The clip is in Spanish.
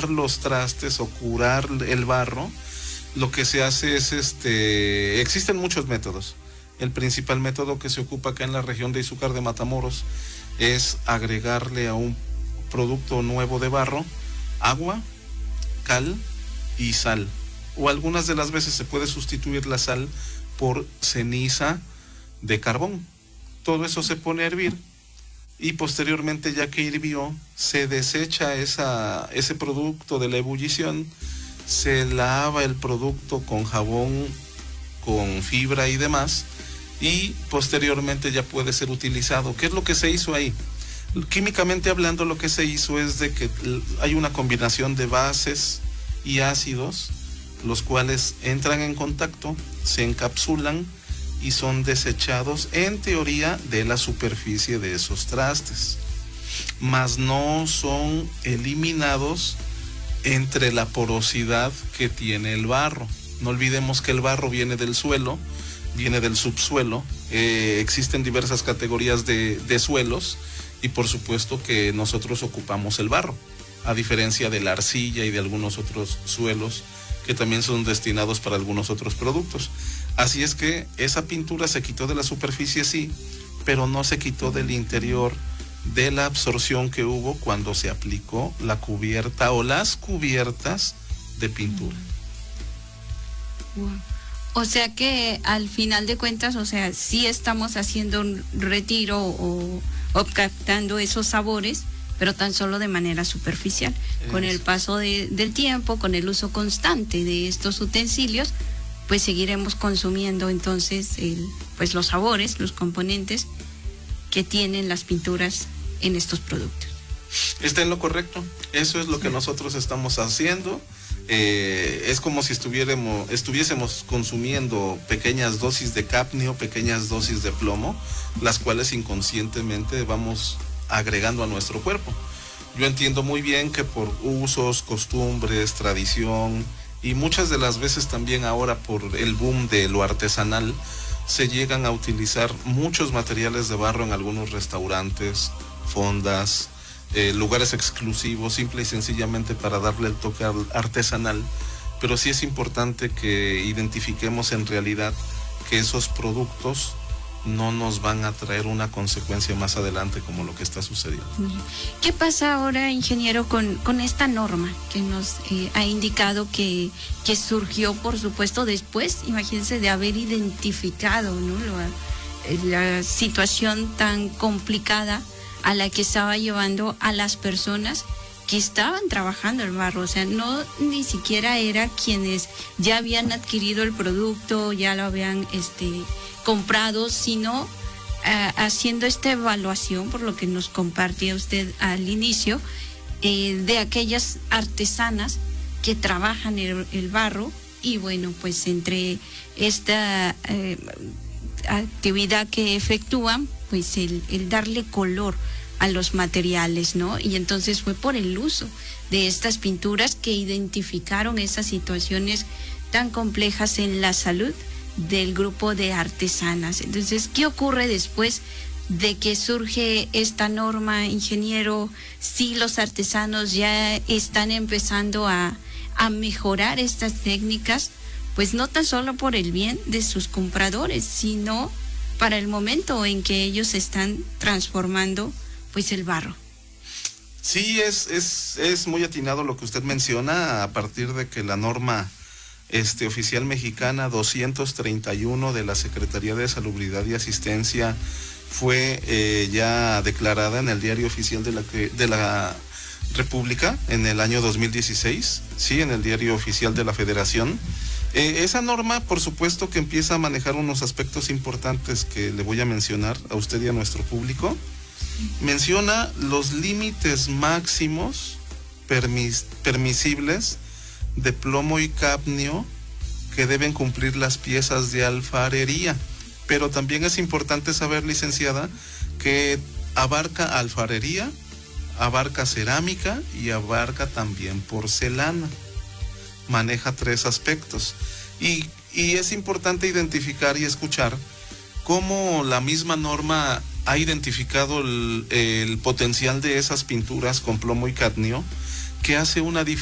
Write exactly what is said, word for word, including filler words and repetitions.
curar los trastes o curar el barro, lo que se hace es, este, existen muchos métodos. El principal método que se ocupa acá en la región de Izúcar de Matamoros es agregarle a un producto nuevo de barro agua, cal y sal. O algunas de las veces se puede sustituir la sal por ceniza de carbón. Todo eso se pone a hervir y posteriormente, ya que hirvió, se desecha esa, ese producto de la ebullición, se lava el producto con jabón, con fibra y demás, y posteriormente ya puede ser utilizado. ¿Qué es lo que se hizo ahí? Químicamente hablando, lo que se hizo es de que hay una combinación de bases y ácidos, los cuales entran en contacto, se encapsulan y son desechados en teoría de la superficie de esos trastes, mas no son eliminados entre la porosidad que tiene el barro. No olvidemos que el barro viene del suelo, viene del subsuelo, eh, existen diversas categorías de, de suelos y por supuesto que nosotros ocupamos el barro, a diferencia de la arcilla y de algunos otros suelos que también son destinados para algunos otros productos. Así es que esa pintura se quitó de la superficie, sí, pero no se quitó del interior de la absorción que hubo cuando se aplicó la cubierta o las cubiertas de pintura. Wow. O sea que al final de cuentas, o sea, sí estamos haciendo un retiro o, o captando esos sabores, pero tan solo de manera superficial. Es. Con el paso de, del tiempo, con el uso constante de estos utensilios, pues seguiremos consumiendo entonces el, pues los sabores, los componentes que tienen las pinturas en estos productos. Está en lo correcto, eso es lo que nosotros estamos haciendo. Eh, es como si estuviéramos, estuviésemos consumiendo pequeñas dosis de cadmio, pequeñas dosis de plomo, las cuales inconscientemente vamos agregando a nuestro cuerpo. Yo entiendo muy bien que por usos, costumbres, tradición y muchas de las veces también ahora por el boom de lo artesanal, se llegan a utilizar muchos materiales de barro en algunos restaurantes, fondas, eh, lugares exclusivos, simple y sencillamente para darle el toque artesanal, pero sí es importante que identifiquemos en realidad que esos productos no nos van a traer una consecuencia más adelante como lo que está sucediendo. ¿Qué pasa ahora, ingeniero, con, con esta norma que nos eh, ha indicado que, que surgió, por supuesto, después, imagínense, de haber identificado, ¿no?, la, la situación tan complicada a la que estaba llevando a las personas que estaban trabajando el barro? O sea, no ni siquiera era quienes ya habían adquirido el producto, ya lo habían este comprado, sino uh, haciendo esta evaluación, por lo que nos compartía usted al inicio, eh, de aquellas artesanas que trabajan el, el barro, y bueno, pues entre esta eh, actividad que efectúan, pues el, el darle color a los materiales, ¿no? Y entonces fue por el uso de estas pinturas que identificaron esas situaciones tan complejas en la salud del grupo de artesanas. Entonces, ¿qué ocurre después de que surge esta norma, ingeniero? Si los artesanos ya están empezando a, a mejorar estas técnicas, pues no tan solo por el bien de sus compradores, sino para el momento en que ellos están transformando pues el barro. Sí, es, es, es muy atinado lo que usted menciona, a partir de que la norma este, oficial mexicana doscientos treinta y uno de la Secretaría de Salubridad y Asistencia fue eh, ya declarada en el Diario Oficial de la, de la República en el año dos mil dieciséis, sí, en el Diario Oficial de la Federación. Eh, esa norma, por supuesto, que empieza a manejar unos aspectos importantes que le voy a mencionar a usted y a nuestro público. Menciona los límites máximos permis, permisibles de plomo y cadmio que deben cumplir las piezas de alfarería, pero también es importante saber, licenciada, que abarca alfarería, abarca cerámica y abarca también porcelana. Maneja tres aspectos y, y es importante identificar y escuchar cómo la misma norma ha identificado el, el potencial de esas pinturas con plomo y cadmio, que hace una diferencia